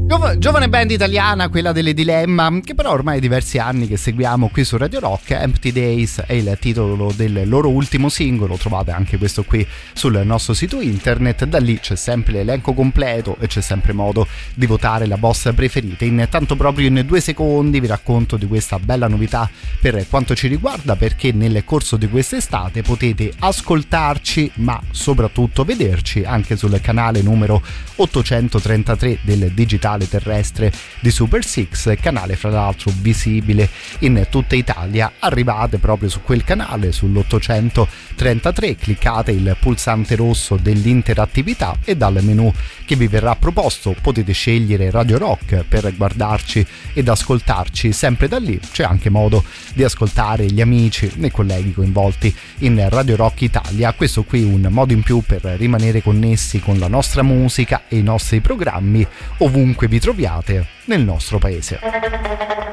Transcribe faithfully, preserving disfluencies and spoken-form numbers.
Giovane band italiana, quella delle Dilemma, che però ormai è diversi anni che seguiamo qui su Radio Rock. Empty Days è il titolo del loro ultimo singolo, trovate anche questo qui sul nostro sito internet. Da lì c'è sempre l'elenco completo e c'è sempre modo di votare la vostra preferita. Intanto proprio in due secondi vi racconto di questa bella novità per quanto ci riguarda, perché nel corso di quest'estate potete ascoltarci ma soprattutto vederci anche sul canale numero ottocentotrentatré del digitale terrestre di Super Six, canale fra l'altro visibile in tutta Italia. Arrivate proprio su quel canale, sull'ottocentotrentatré, cliccate il pulsante rosso dell'interattività e dal menu che vi verrà proposto potete scegliere Radio Rock per guardarci ed ascoltarci sempre da lì. C'è anche modo di ascoltare gli amici e colleghi coinvolti in Radio Rock Italia. Questo qui un modo in più per rimanere connessi con la nostra musica e i nostri programmi ovunque vi troviate nel nostro paese.